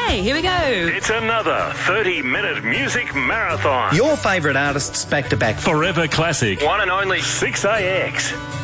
Okay, here we go. It's another 30-minute music marathon. Your favourite artists back to back. Forever Classic. One and only 6AX.